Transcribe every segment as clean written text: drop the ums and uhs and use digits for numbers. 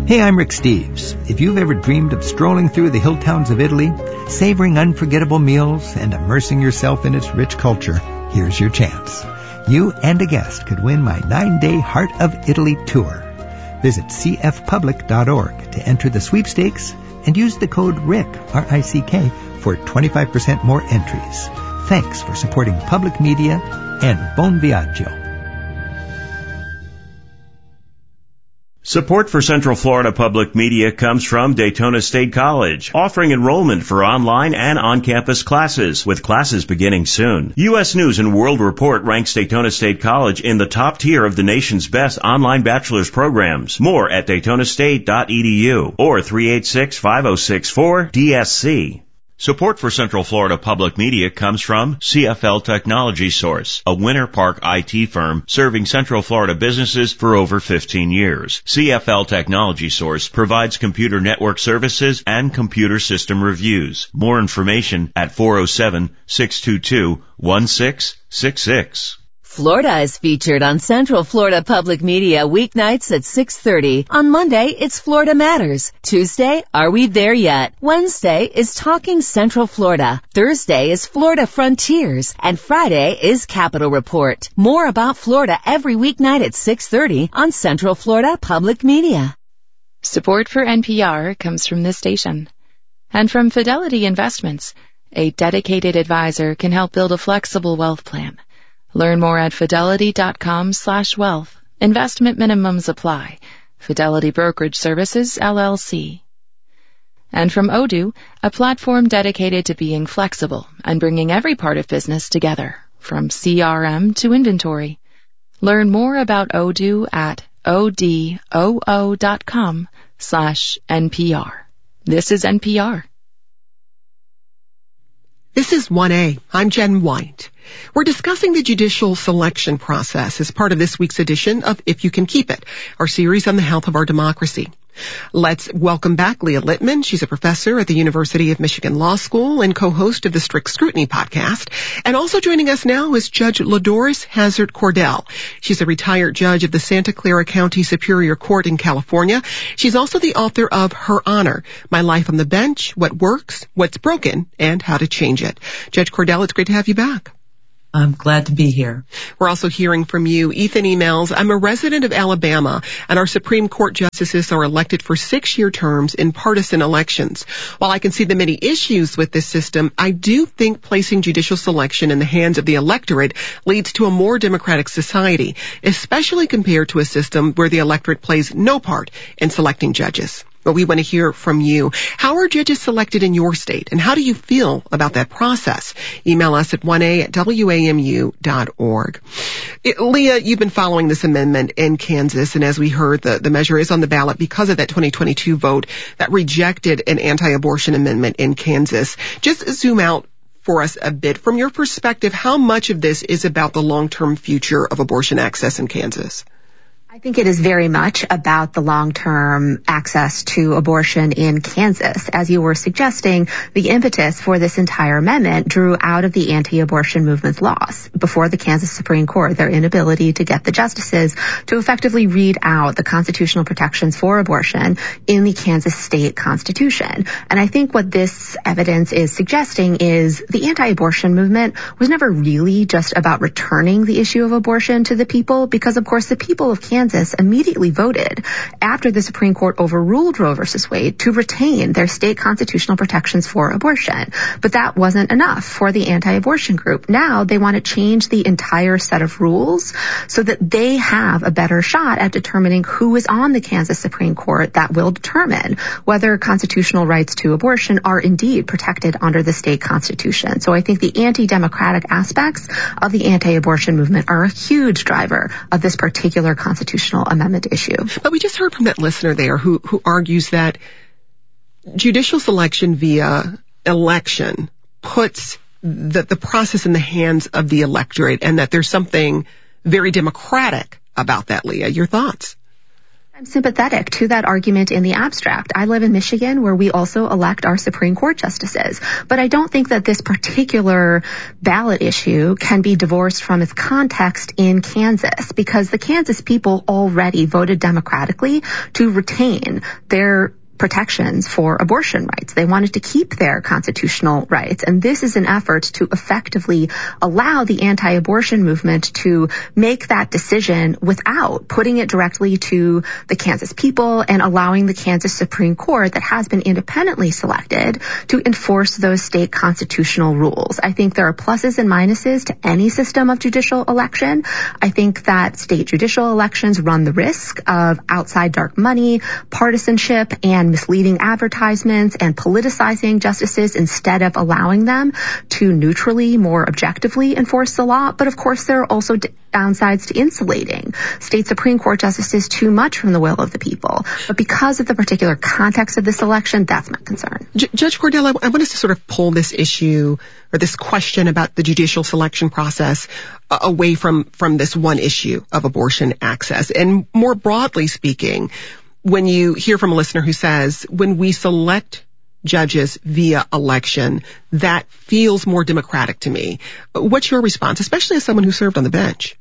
Hey, I'm Rick Steves. If you've ever dreamed of strolling through the hill towns of Italy, savoring unforgettable meals, and immersing yourself in its rich culture, here's your chance. You and a guest could win my 9-day Heart of Italy tour. Visit cfpublic.org to enter the sweepstakes and use the code RICK, R-I-C-K, for 25% more entries. Thanks for supporting public media and Buon Viaggio. Support for Central Florida Public Media comes from Daytona State College, offering enrollment for online and on-campus classes, with classes beginning soon. U.S. News and World Report ranks Daytona State College in the top tier of the nation's best online bachelor's programs. More at daytonastate.edu or 386-5064-DSC. Support for Central Florida Public Media comes from CFL Technology Source, a Winter Park IT firm serving Central Florida businesses for over 15 years. CFL Technology Source provides computer network services and computer system reviews. More information at 407-622-1666. Florida is featured on Central Florida Public Media weeknights at 6:30. On Monday, it's Florida Matters. Tuesday, Are We There Yet? Wednesday is Talking Central Florida. Thursday is Florida Frontiers. And Friday is Capital Report. More about Florida every weeknight at 6:30 on Central Florida Public Media. Support for NPR comes from this station. And from Fidelity Investments, a dedicated advisor can help build a flexible wealth plan. Learn more at fidelity.com/wealth. Investment minimums apply. Fidelity Brokerage Services, LLC. And from Odoo, a platform dedicated to being flexible and bringing every part of business together, from CRM to inventory. Learn more about Odoo at odoo.com/NPR. This is NPR. This is 1A. I'm Jen White. We're discussing the judicial selection process as part of this week's edition of If You Can Keep It, our series on the health of our democracy. Let's welcome back Leah Littman. She's a professor at the University of Michigan Law School and co-host of the Strict Scrutiny podcast. And also joining us now is Judge LaDoris Hazard Cordell. She's a retired judge of the Santa Clara County Superior Court in California. She's also the author of Her Honor, My Life on the Bench, What Works, What's Broken, and How to Change It. Judge Cordell, it's great to have you back. I'm glad to be here. We're also hearing from you. Ethan emails, I'm a resident of Alabama, and our Supreme Court justices are elected for 6-year terms in partisan elections. While I can see the many issues with this system, I do think placing judicial selection in the hands of the electorate leads to a more democratic society, especially compared to a system where the electorate plays no part in selecting judges. But we want to hear from you. How are judges selected in your state, and how do you feel about that process? Email us at 1a@wamu.org. Leah, you've been following this amendment in Kansas, and as we heard, the measure is on the ballot because of that 2022 vote that rejected an anti-abortion amendment in Kansas. Just zoom out for us a bit. From your perspective, how much of this is about the long-term future of abortion access in Kansas? I think it is very much about the long-term access to abortion in Kansas. As you were suggesting, the impetus for this entire amendment drew out of the anti-abortion movement's loss before the Kansas Supreme Court, their inability to get the justices to effectively read out the constitutional protections for abortion in the Kansas state constitution. And I think what this evidence is suggesting is the anti-abortion movement was never really just about returning the issue of abortion to the people, because, of course, the people of Kansas immediately voted after the Supreme Court overruled Roe v. Wade to retain their state constitutional protections for abortion. But that wasn't enough for the anti-abortion group. Now they want to change the entire set of rules so that they have a better shot at determining who is on the Kansas Supreme Court that will determine whether constitutional rights to abortion are indeed protected under the state constitution. So I think the anti-democratic aspects of the anti-abortion movement are a huge driver of this particular constitutional amendment issue. But we just heard from that listener there who argues that judicial selection via election puts the process in the hands of the electorate, and that there's something very democratic about that. Leah, your thoughts? I'm sympathetic to that argument in the abstract. I live in Michigan, where we also elect our Supreme Court justices. But I don't think that this particular ballot issue can be divorced from its context in Kansas, because the Kansas people already voted democratically to retain their protections for abortion rights. They wanted to keep their constitutional rights. And this is an effort to effectively allow the anti-abortion movement to make that decision without putting it directly to the Kansas people and allowing the Kansas Supreme Court, that has been independently selected, to enforce those state constitutional rules. I think there are pluses and minuses to any system of judicial election. I think that state judicial elections run the risk of outside dark money, partisanship, and misleading advertisements and politicizing justices instead of allowing them to neutrally, more objectively enforce the law. But of course, there are also downsides to insulating state Supreme Court justices too much from the will of the people. But because of the particular context of this election, that's my concern. Judge Cordell, I want us to sort of pull this issue or this question about the judicial selection process away from this one issue of abortion access. And more broadly speaking, when you hear from a listener who says, when we select judges via election, that feels more democratic to me. What's your response, especially as someone who served on the bench?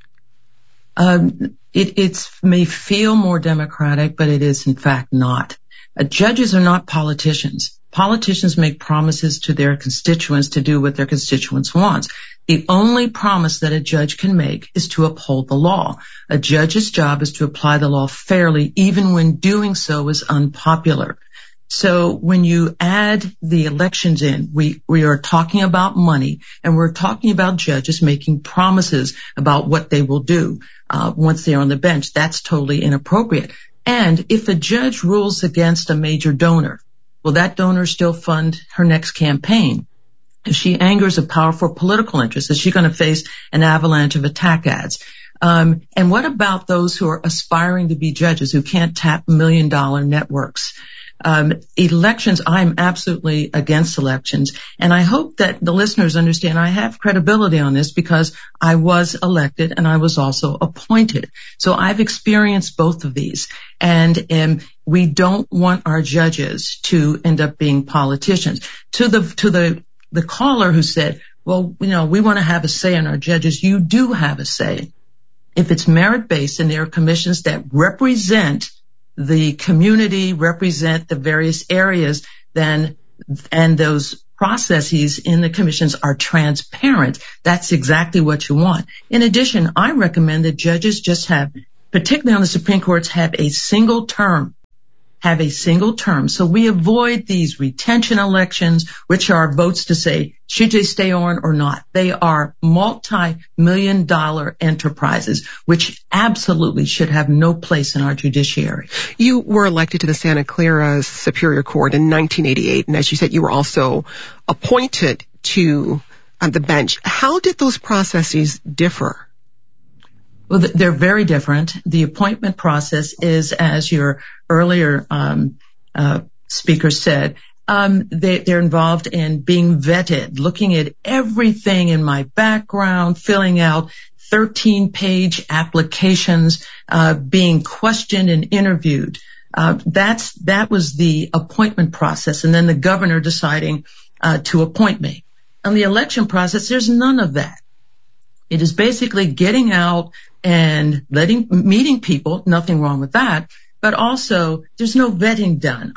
It may feel more democratic, but it is in fact not. Judges are not politicians. Politicians make promises to their constituents to do what their constituents want. The only promise that a judge can make is to uphold the law. A judge's job is to apply the law fairly, even when doing so is unpopular. So when you add the elections in, we are talking about money, and we're talking about judges making promises about what they will do once they're on the bench. That's totally inappropriate. And if a judge rules against a major donor, will that donor still fund her next campaign? If she angers a powerful political interest, is she going to face an avalanche of attack ads? And what about those who are aspiring to be judges who can't tap $1 million networks? Elections, I'm absolutely against elections. And I hope that the listeners understand I have credibility on this because I was elected and I was also appointed. So I've experienced both of these. And we don't want our judges to end up being politicians. To the caller who said, well, we want to have a say in our judges. You do have a say. If it's merit-based and there are commissions that represent the community, represent the various areas, and those processes in the commissions are transparent, that's exactly what you want. In addition, I recommend that judges just have, particularly on the Supreme Court, have a single term. So we avoid these retention elections, which are votes to say, should they stay on or not? They are multi-million-dollar enterprises, which absolutely should have no place in our judiciary. You were elected to the Santa Clara Superior Court in 1988, and as you said, you were also appointed to the bench. How did those processes differ? Well, they're very different. The appointment process is, as your earlier speaker said, they're involved in being vetted, looking at everything in my background, filling out 13-page applications, being questioned and interviewed. That was the appointment process, and then the governor deciding to appoint me. On the election process, there's none of that. It is basically getting out and meeting people, nothing wrong with that, but also there's no vetting done.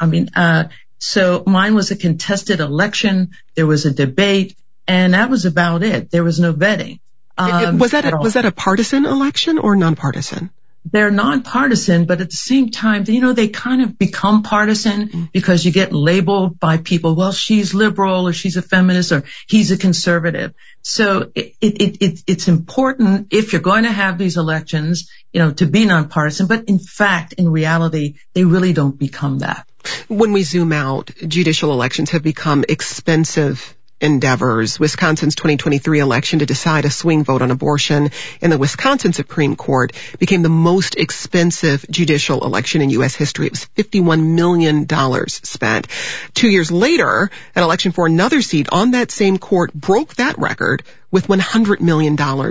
So mine was a contested election. There was a debate, and that was about it. There was no vetting. Was that a partisan election or nonpartisan? They're nonpartisan, but at the same time, they kind of become partisan because you get labeled by people, well, she's liberal or she's a feminist or he's a conservative. So it's important if you're going to have these elections, to be nonpartisan, but in fact, in reality, they really don't become that. When we zoom out, judicial elections have become expensive endeavors. Wisconsin's 2023 election to decide a swing vote on abortion in the Wisconsin Supreme Court became the most expensive judicial election in U.S. history. It was $51 million spent. 2 years later, an election for another seat on that same court broke that record with $100 million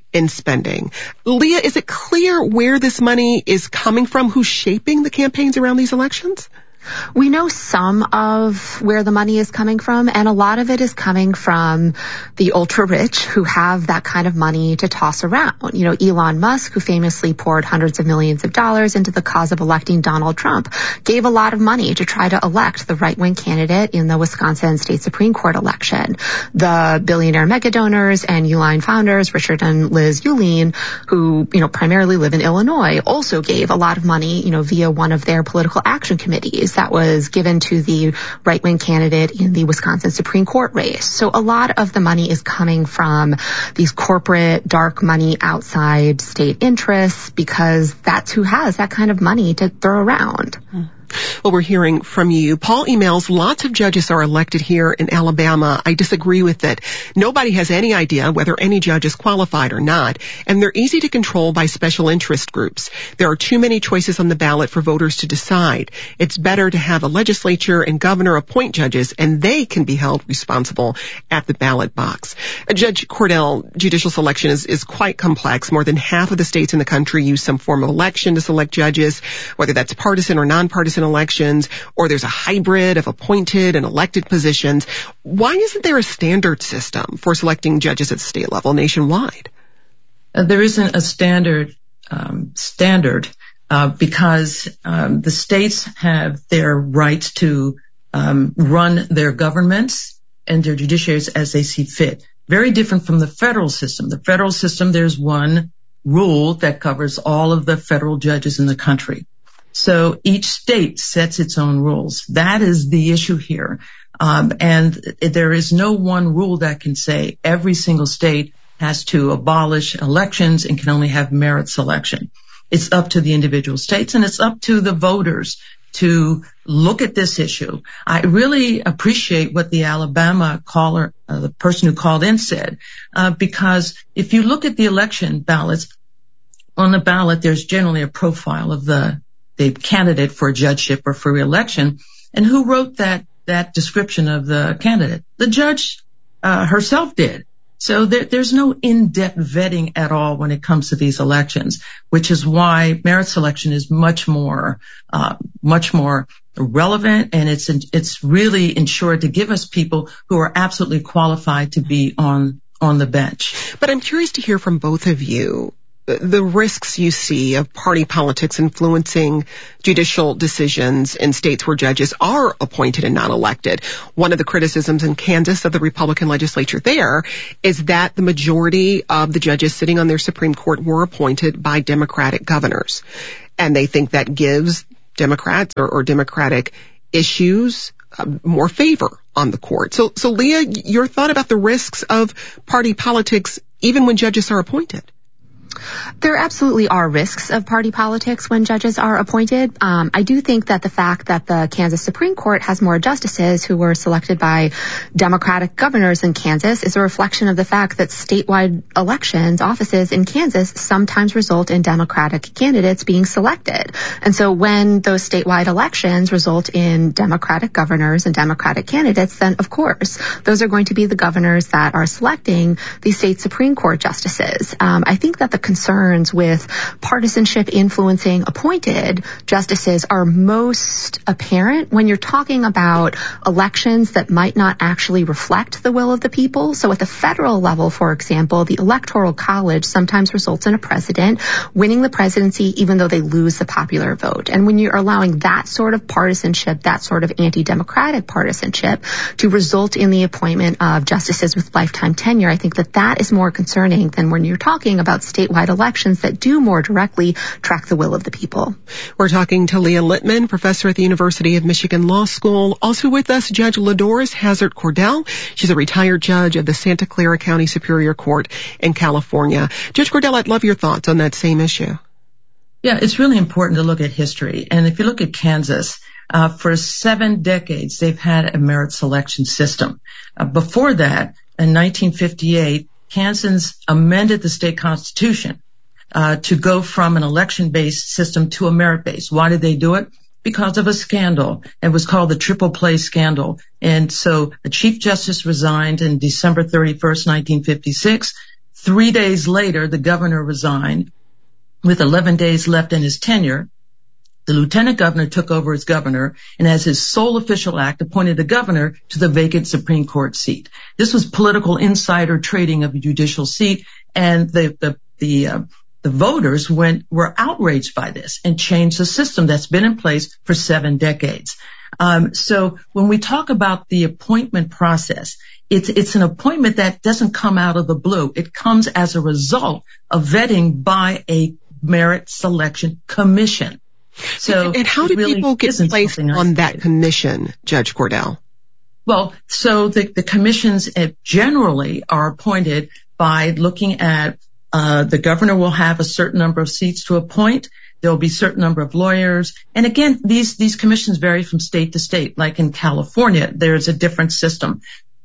in spending. Leah, is it clear where this money is coming from? Who's shaping the campaigns around these elections? We know some of where the money is coming from, and a lot of it is coming from the ultra-rich who have that kind of money to toss around. You know, Elon Musk, who famously poured hundreds of millions of dollars into the cause of electing Donald Trump, gave a lot of money to try to elect the right-wing candidate in the Wisconsin State Supreme Court election. The billionaire mega donors and Uline founders, Richard and Liz Uline, who, you know, primarily live in Illinois, also gave a lot of money, you know, via one of their political action committees that was given to the right-wing candidate in the Wisconsin Supreme Court race. So a lot of the money is coming from these corporate dark money outside state interests because that's who has that kind of money to throw around. Well, we're hearing from you. Paul emails, lots of judges are elected here in Alabama. I disagree with it. Nobody has any idea whether any judge is qualified or not, and they're easy to control by special interest groups. There are too many choices on the ballot for voters to decide. It's better to have a legislature and governor appoint judges, and they can be held responsible at the ballot box. Judge Cordell, judicial selection is quite complex. More than half of the states in the country use some form of election to select judges, whether that's partisan or nonpartisan elections, or there's a hybrid of appointed and elected positions. Why isn't there a standard system for selecting judges at the state level nationwide? There isn't a standard because the states have their rights to run their governments and their judiciaries as they see fit. Very different from the federal system. The federal system, there's one rule that covers all of the federal judges in the country. So each state sets its own rules. That is the issue here. And there is no one rule that can say every single state has to abolish elections and can only have merit selection. It's up to the individual states, and it's up to the voters to look at this issue. I really appreciate what the Alabama caller, the person who called in, said, because if you look at the election ballots, on the ballot there's generally a profile of the candidate for a judgeship or for re-election, and who wrote that description of the candidate? The judge herself did. So there's no in-depth vetting at all when it comes to these elections, which is why merit selection is much more relevant, and it's really ensured to give us people who are absolutely qualified to be on the bench. But I'm curious to hear from both of you the risks you see of party politics influencing judicial decisions in states where judges are appointed and not elected. One of the criticisms in Kansas of the Republican legislature there is that the majority of the judges sitting on their Supreme Court were appointed by Democratic governors. And they think that gives Democrats or Democratic issues more favor on the court. So Leah, your thought about the risks of party politics even when judges are appointed? There absolutely are risks of party politics when judges are appointed. I do think that the fact that the Kansas Supreme Court has more justices who were selected by Democratic governors in Kansas is a reflection of the fact that statewide elections, offices in Kansas sometimes result in Democratic candidates being selected. And so when those statewide elections result in Democratic governors and Democratic candidates, then of course those are going to be the governors that are selecting the state Supreme Court justices. I think that the concerns with partisanship influencing appointed justices are most apparent when you're talking about elections that might not actually reflect the will of the people. So at the federal level, for example, the Electoral College sometimes results in a president winning the presidency even though they lose the popular vote. And when you're allowing that sort of partisanship, that sort of anti-democratic partisanship to result in the appointment of justices with lifetime tenure, I think that is more concerning than when you're talking about statewide elections that do more directly track the will of the people. We're talking to Leah Littman, professor at the University of Michigan Law School. Also with us, Judge LaDoris Hazard Cordell. She's a retired judge of the Santa Clara County Superior Court in California. Judge Cordell, I'd love your thoughts on that same issue. Yeah, it's really important to look at history. And if you look at Kansas, for 7 decades, they've had a merit selection system. Before that, in 1958, Kansans amended the state constitution to go from an election-based system to a merit-based. Why did they do it? Because of a scandal. It was called the Triple Play Scandal. And so the Chief Justice resigned on December 31st, 1956. 3 days later, the governor resigned with 11 days left in his tenure. The lieutenant governor took over as governor and as his sole official act appointed the governor to the vacant Supreme Court seat. This was political insider trading of a judicial seat, and the voters were outraged by this and changed the system that's been in place for 7 decades. So when we talk about the appointment process, it's an appointment that doesn't come out of the blue. It comes as a result of vetting by a merit selection commission. So, and how do people get placed on that commission, Judge Cordell? Well, so the commissions generally are appointed by looking at the governor will have a certain number of seats to appoint. There will be a certain number of lawyers. And again, these commissions vary from state to state. Like in California, there's a different system.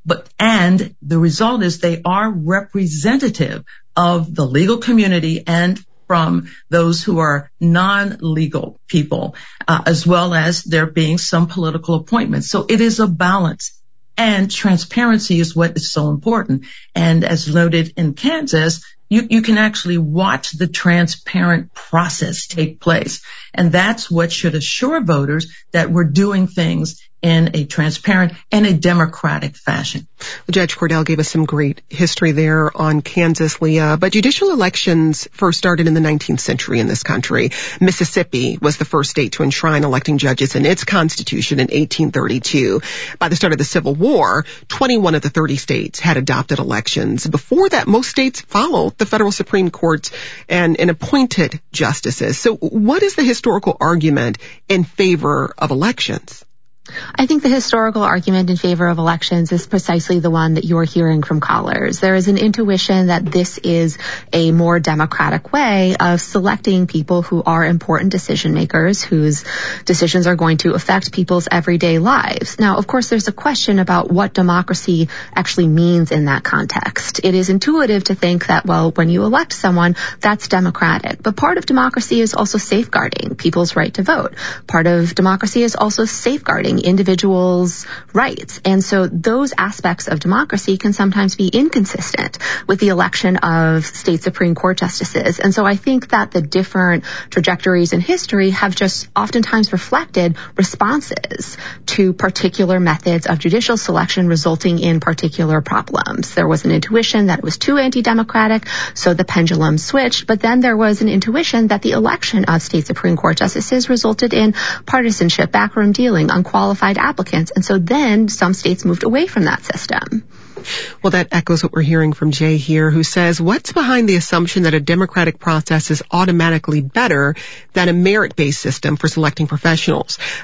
And the result is they are representative of the legal community and from those who are non-legal people, as well as there being some political appointments. So it is a balance, and transparency is what is so important. And as noted in Kansas, you can actually watch the transparent process take place. And that's what should assure voters that we're doing things in a transparent and a democratic fashion. Judge Cordell gave us some great history there on Kansas, Leah. But judicial elections first started in the 19th century in this country. Mississippi was the first state to enshrine electing judges in its constitution in 1832. By the start of the Civil War, 21 of the 30 states had adopted elections. Before that, most states followed the federal Supreme Court and appointed justices. So what is the historical argument in favor of elections? I think the historical argument in favor of elections is precisely the one that you're hearing from callers. There is an intuition that this is a more democratic way of selecting people who are important decision makers, whose decisions are going to affect people's everyday lives. Now, of course, there's a question about what democracy actually means in that context. It is intuitive to think that, well, when you elect someone, that's democratic. But part of democracy is also safeguarding people's right to vote. Part of democracy is also safeguarding individuals' rights. And so those aspects of democracy can sometimes be inconsistent with the election of state Supreme Court justices. And so I think that the different trajectories in history have just oftentimes reflected responses to particular methods of judicial selection resulting in particular problems. There was an intuition that it was too anti-democratic, so the pendulum switched. But then there was an intuition that the election of state Supreme Court justices resulted in partisanship, backroom dealing, unqualified applicants. And so then some states moved away from that system. Well, that echoes what we're hearing from Jay here, who says, what's behind the assumption that a democratic process is automatically better than a merit-based system for selecting professionals?